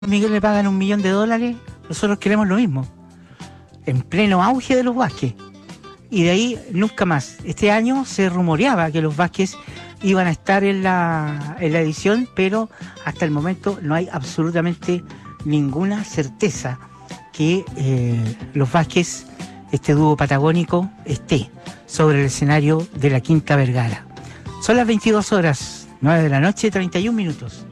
Miguel le pagan $1.000.000, nosotros queremos lo mismo, en pleno auge de los Vázquez. Y de ahí nunca más. Este año se rumoreaba que los Vázquez iban a estar en la edición, pero hasta el momento no hay absolutamente ninguna certeza que los Vázquez, este dúo patagónico, esté sobre el escenario de la Quinta Vergara. Son las 22 horas, 9 de la noche, 31 minutos.